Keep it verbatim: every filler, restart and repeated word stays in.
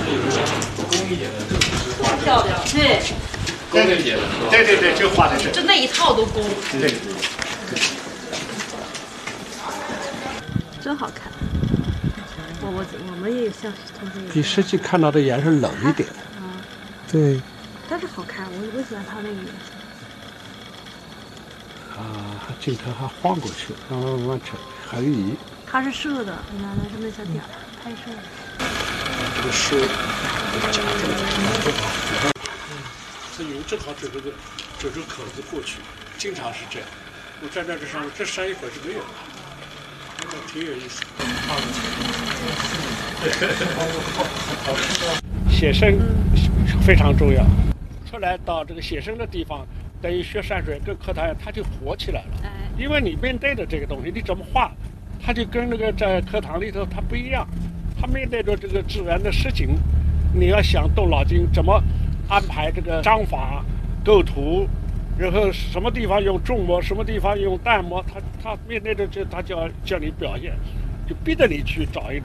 工艺的这个很漂亮，对。 工艺节的， 对对对，就画的是。 就那一套都工。 对。 真好看。我我我们也像同学。 比实际看到的颜色冷一点。 啊。 对。 但是好看，我我喜欢它那个颜色。 啊，镜头还晃过去，慢慢慢慢扯，横移。 它是射的，你看那是那小点儿拍摄的。 这个是这个夹住的，这油正好走这个走这个口子过去，经常是这样。我站在这上面，这扇一会儿就没有了，那个挺有意思。写生非常重要，出来到这个写生的地方，等于学山水跟课堂它就活起来了。因为你面对的这个东西，你怎么画，它就跟那个在课堂里头它不一样。他面对着这个自然的实景，你要想动脑筋怎么安排这个章法、构图，然后什么地方用重墨，什么地方用淡墨，他他面对着这他就要叫你表现，就逼着你去找一种。